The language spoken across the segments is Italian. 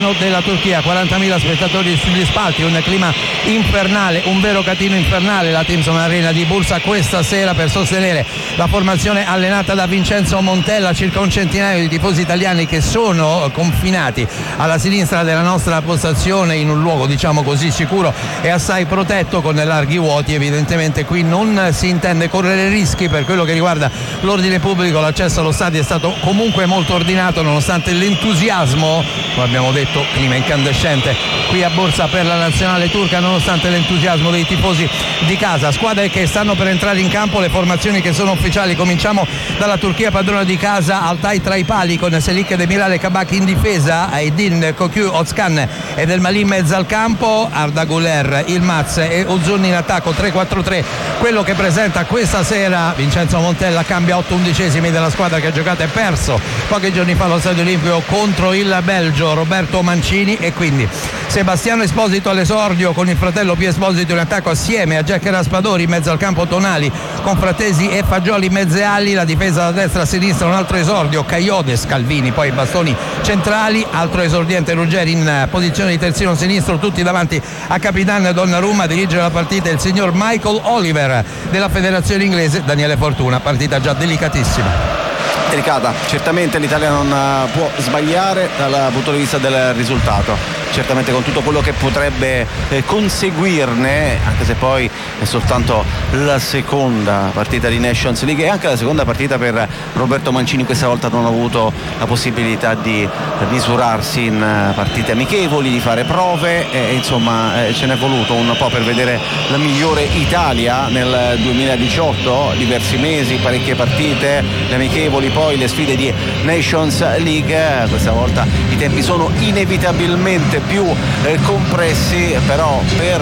della Turchia, 40.000 spettatori sugli spalti, un clima infernale, un vero catino infernale la Timson Arena di Bursa questa sera per sostenere la formazione allenata da Vincenzo Montella. Circa un centinaio di tifosi italiani che sono confinati alla sinistra della nostra postazione in un luogo diciamo così sicuro e assai protetto con larghi vuoti. Evidentemente qui non si intende correre rischi per quello che riguarda l'ordine pubblico. L'accesso allo stadio è stato comunque molto ordinato nonostante l'entusiasmo, come abbiamo detto, clima incandescente qui a Bursa per la nazionale turca, nonostante l'entusiasmo dei tifosi di casa. Squadre che stanno per entrare in campo, le formazioni che sono ufficiali. Cominciamo dalla Turchia, padrona di casa, Altay tra i pali con Selik Demiral e Kabak in difesa, Aydin Kokyu Ozkan ed El Mali in mezzo al campo, Arda Güler, Ilmaz e Uzun in attacco, 3-4-3 quello che presenta questa sera Vincenzo Montella. Cambia 8/11 della squadra che ha giocato e perso pochi giorni fa allo Stadio Olimpico contro il Belgio, Roberto Mancini, e quindi Sebastiano Esposito all'esordio con il fratello Pio Esposito in attacco assieme a Jack Raspadori, in mezzo al campo Tonali con Fratesi e Fagioli in mezze ali, la difesa da destra a sinistra un altro esordio, Caiote, Scalvini, poi bastoni centrali, altro esordiente Ruggeri in posizione di terzino sinistro, tutti davanti a Capitan Donnarumma. Dirige la partita il signor Michael Oliver della federazione inglese, Daniele Fortuna. Partita già delicatissima. Delicata, certamente l'Italia non può sbagliare dal punto di vista del risultato, certamente con tutto quello che potrebbe conseguirne, anche se poi è soltanto la seconda partita di Nations League e anche la seconda partita per Roberto Mancini. Questa volta non ha avuto la possibilità di misurarsi in partite amichevoli, di fare prove e insomma ce n'è voluto un po' per vedere la migliore Italia nel 2018, diversi mesi, parecchie partite, le amichevoli, poi le sfide di Nations League. Questa volta i tempi sono inevitabilmente più compressi, però per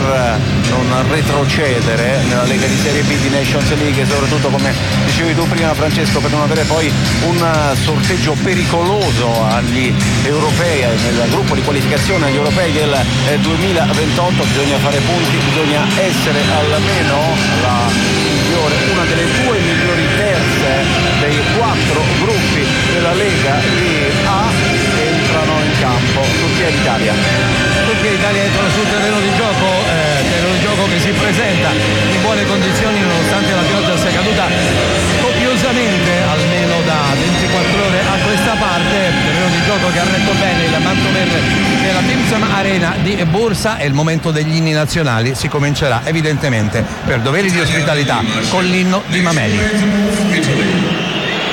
non retrocedere nella Lega di Serie B di Nations League e soprattutto, come dicevi tu prima Francesco, per non avere poi un sorteggio pericoloso agli europei, nel gruppo di qualificazione agli europei del 2028, bisogna fare punti, bisogna essere almeno una delle due migliori terze dei 4 gruppi della Lega di A. Entrano in campo Turchia e Italia. Turchia e Italia entrano sul terreno di gioco che si presenta in buone condizioni nonostante la pioggia sia caduta copiosamente almeno da 24 ore a questa parte. Terreno di gioco che ha retto bene il manto verde della Timson Arena di Bursa. È il momento degli inni nazionali, si comincerà evidentemente per doveri di ospitalità con l'inno di Mameli.